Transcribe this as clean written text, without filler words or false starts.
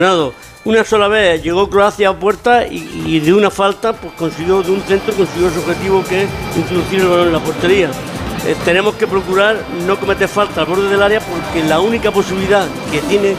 Una sola vez llegó Croacia a puerta y de una falta pues consiguió, de un centro consiguió su objetivo, que es introducir el balón en la portería. Tenemos que procurar no cometer falta al borde del área, porque la única posibilidad que tiene